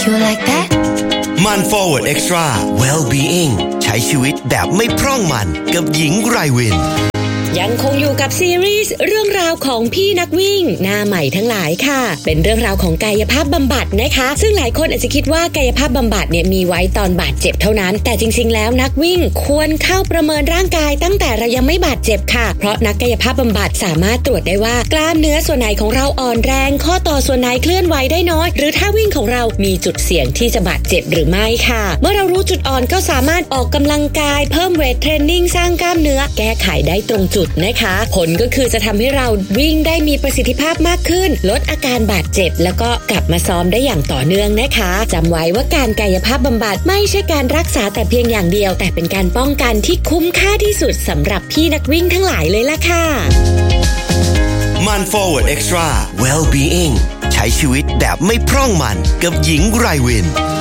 You like that? Man Forward Extra Well-being ใช้ชีวิตแบบไม่พร่องมันกับหญิงไรวินยังคงอยู่กับซีรีส์เรื่องราวของพี่นักวิ่งหน้าใหม่ทั้งหลายค่ะเป็นเรื่องราวของกายภาพบำบัดนะคะซึ่งหลายคนอาจจะคิดว่ากายภาพบำบัดเนี่ยมีไว้ตอนบาดเจ็บเท่านั้นแต่จริงๆแล้วนักวิ่งควรเข้าประเมินร่างกายตั้งแต่เรายังไม่บาดเจ็บค่ะเพราะนักกายภาพบำบัดสามารถตรวจได้ว่ากล้ามเนื้อส่วนไหนของเราอ่อนแรงข้อต่อส่วนไหนเคลื่อนไหวได้น้อยหรือท่าวิ่งของเรามีจุดเสี่ยงที่จะบาดเจ็บหรือไม่ค่ะเมื่อเรารู้จุดอ่อนก็สามารถออกกำลังกายเพิ่มเวทเทรนนิ่งสร้างกล้ามเนื้อแก้ไขได้ตรงจุดนะคะผลก็คือจะทำให้เราวิ่งได้มีประสิทธิภาพมากขึ้นลดอาการบาดเจ็บแล้วก็กลับมาซ้อมได้อย่างต่อเนื่องนะคะจำไว้ว่าการกายภาพบำบัดไม่ใช่การรักษาแต่เพียงอย่างเดียวแต่เป็นการป้องกันที่คุ้มค่าที่สุดสำหรับพี่นักวิ่งทั้งหลายเลยล่ะค่ะ Man Forward Extra Well-being ใช้ชีวิตแบบไม่พร่องมันกับหญิงไรวิน